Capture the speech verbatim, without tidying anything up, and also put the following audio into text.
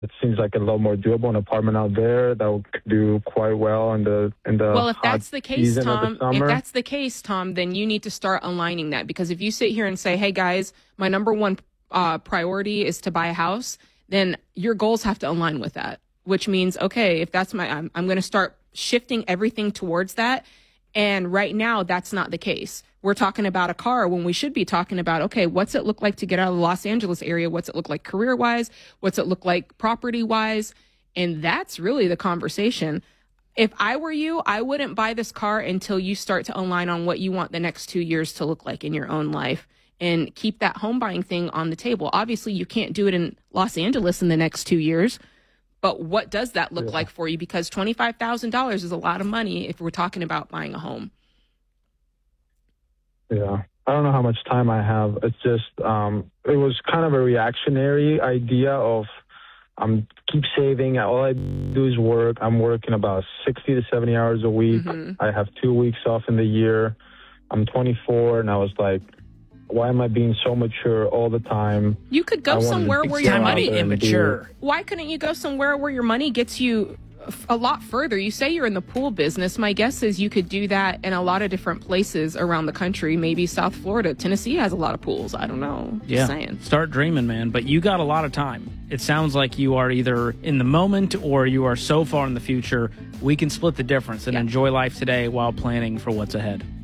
it seems like a little more doable. An apartment out there that would do quite well in the in the Well, if hot that's the case, season Tom, of the if summer. that's the case, Tom, then you need to start aligning that, because if you sit here and say, "Hey guys, my number one uh, priority is to buy a house," then your goals have to align with that. Which means, okay, if that's my, I'm, I'm going to start shifting everything towards that. And right now, that's not the case. We're talking about a car when we should be talking about, okay, what's it look like to get out of the Los Angeles area? What's it look like career-wise? What's it look like property-wise? And that's really the conversation. If I were you, I wouldn't buy this car until you start to align on what you want the next two years to look like in your own life, and keep that home buying thing on the table. Obviously, you can't do it in Los Angeles in the next two years. But what does that look yeah. like for you? Because twenty-five thousand dollars is a lot of money if we're talking about buying a home. Yeah. I don't know how much time I have. It's just, um, it was kind of a reactionary idea of I'm keep saving. All I do is work. I'm working about sixty to seventy hours a week. Mm-hmm. I have two weeks off in the year. I'm twenty-four, and I was like, why am I being so mature all the time? You could go somewhere where your money immature. Why couldn't you go somewhere where your money gets you a lot further? You say you're in the pool business. My guess is you could do that in a lot of different places around the country. Maybe South Florida. Tennessee has a lot of pools. I don't know. Just yeah. saying. Start dreaming, man. But you got a lot of time. It sounds like you are either in the moment or you are so far in the future. We can split the difference and yeah. enjoy life today while planning for what's ahead.